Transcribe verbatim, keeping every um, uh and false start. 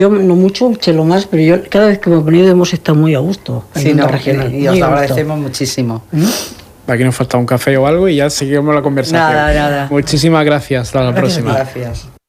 Yo no mucho, Chelo más, pero yo cada vez que hemos venido hemos estado muy a gusto. Sí, no, regional, y os lo agradecemos muchísimo. ¿Mm? Aquí nos falta un café o algo y ya seguimos la conversación. Nada, nada. Muchísimas gracias. Hasta la Gracias, próxima. Gracias.